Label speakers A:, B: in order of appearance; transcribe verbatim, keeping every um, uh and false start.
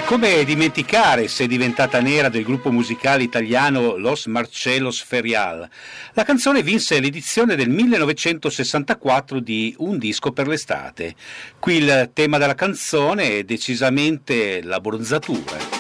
A: Come dimenticare Se è diventata nera del gruppo musicale italiano Los Marcellos Ferial? La canzone vinse l'edizione del millenovecentosessantaquattro di Un disco per l'estate. Qui il tema della canzone è decisamente l'abbronzatura.